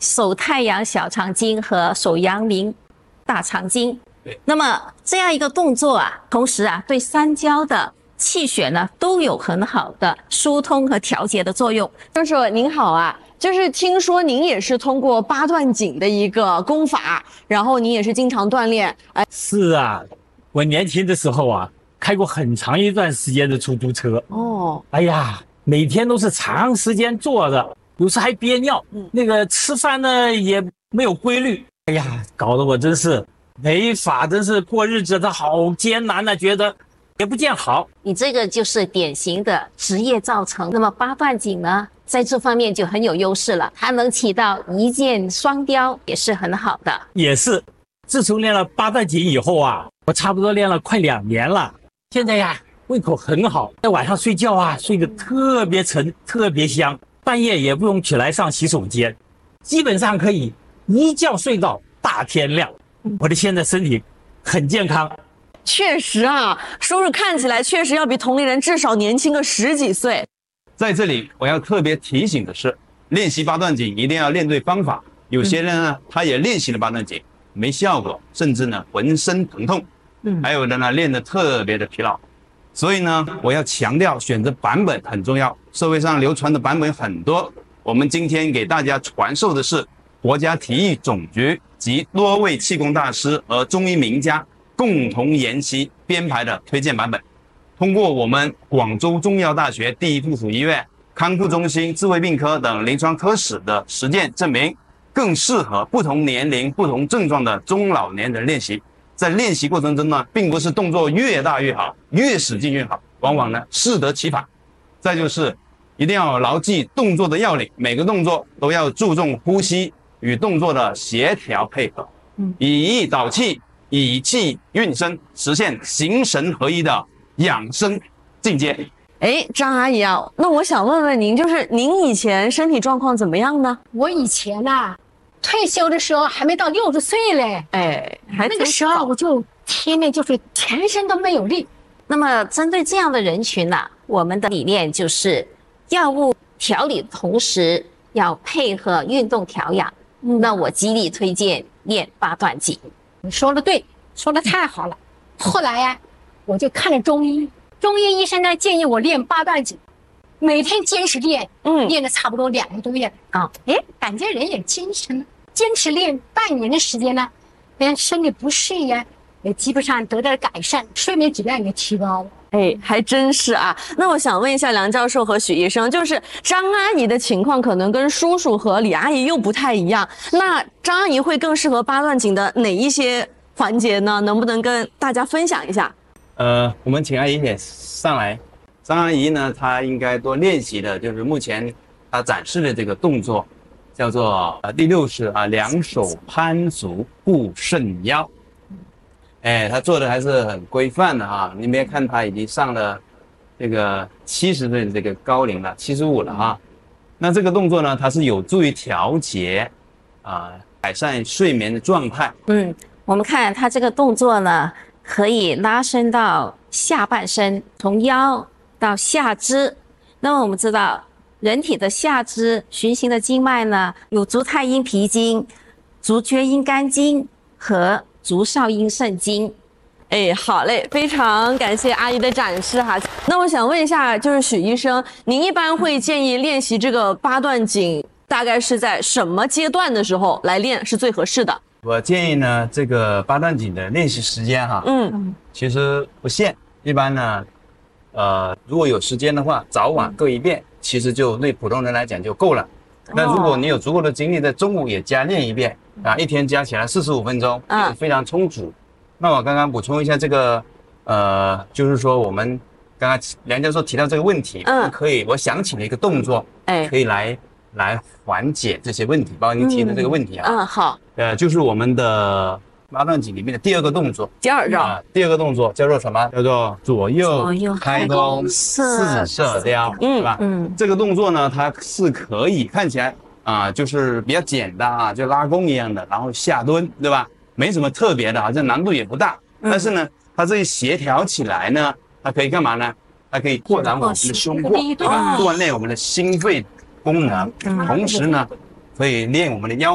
手太阳小肠经和手阳明大肠经。那么这样一个动作啊，同时啊，对三焦的气血呢都有很好的疏通和调节的作用。 教授您好啊，就是听说您也是通过八段锦的一个功法，然后您也是经常锻炼。 是啊，我年轻的时候啊，开过很长一段时间的出租车。 哦， 哎呀，每天都是长时间坐着，有时还憋尿。那个吃饭呢也没有规律。哎呀，搞得我真是没法，真是过日子的好艰难啊，觉得也不见好。 你这个就是典型的职业造成。那么八段锦呢，在这方面就很有优势了，它能起到一箭双雕，也是很好的。 也是，自从练了八段锦以后啊，我差不多练了快2年了。现在呀，胃口很好，在晚上睡觉啊，睡得特别沉，特别香，半夜也不用起来上洗手间，基本上可以一觉睡到大天亮。我的现在身体很健康。 确实啊，叔叔看起来确实要比同龄人至少年轻个10几岁。 在这里我要特别提醒的是，练习八段锦一定要练对方法。有些人呢，他也练习了八段锦没效果，甚至呢浑身疼痛，还有的呢练得特别的疲劳。所以呢，我要强调选择版本很重要。社会上流传的版本很多，我们今天给大家传授的是国家体育总局及多位气功大师和中医名家共同研习编排的推荐版本。通过我们广州中医药大学第一附属医院康复中心智慧病科等临床科室的实践证明，更适合不同年龄、不同症状的中老年人练习。在练习过程中呢，并不是动作越大越好，越使劲越好，往往呢适得其反。再就是一定要牢记动作的要领，每个动作都要注重呼吸与动作的协调配合，以意导气，以气运身，实现形神合一的养生境界。 张阿姨啊，那我想问问您，就是您以前身体状况怎么样呢？ 我以前呐，退休的时候还没到60岁嘞，那个时候我就天天就是全身都没有力。 那么针对这样的人群呢，我们的理念就是药物调理的同时要配合运动调养。那我极力推荐练八段锦。 你说的对，说的太好了。后来呀，我就看了中医，中医医生呢建议我练八段锦，每天坚持练，练了差不多2个多月啊，感觉人也精神了。坚持练半年的时间呢，身体不适呀，也基本上得到了改善，睡眠质量也提高了。 还真是啊。那我想问一下梁教授和许医生，就是张阿姨的情况可能跟叔叔和李阿姨又不太一样，那张阿姨会更适合八段锦的哪一些环节呢？能不能跟大家分享一下？ 我们请阿姨也上来。张阿姨呢，她应该多练习的就是目前她展示的这个动作，叫做第6式啊，两手攀足护肾腰。他做的还是很规范的啊！你别看他已经上了这个70岁的这个高龄了，75了啊。那这个动作呢，它是有助于调节改善睡眠的状态。 我们看他这个动作呢，可以拉伸到下半身，从腰到下肢。那么我们知道，人体的下肢循行的经脉呢，有足太阴脾经、足厥阴肝经和足少阴肾经。 好嘞，非常感谢阿姨的展示哈。那我想问一下，就是许医生，您一般会建议练习这个八段锦，大概是在什么阶段的时候来练是最合适的？ 我建议呢，这个八段锦的练习时间哈，其实不限，一般呢，如果有时间的话，早晚各一遍，其实就对普通人来讲就够了。那如果你有足够的精力，在中午也加练一遍一天加起来45分钟，非常充足。那我刚刚补充一下这个，就是说我们刚刚梁教授提到这个问题，可以，我想起了一个动作，可以来缓解这些问题，包括您提的这个问题啊。 好。 就是我们的八段锦里面的第2个动作， 第2招。 第2个动作叫做什么？叫做左右开弓四射雕，是吧？这个动作呢，它是可以看起来就是比较简单啊，就拉弓一样的，然后下蹲，对吧？没什么特别的，好像难度也不大。但是呢，它这一协调起来呢，它可以干嘛呢？它可以扩展我们的胸廓，对吧？锻炼我们的心肺功能，同时呢，可以练我们的腰。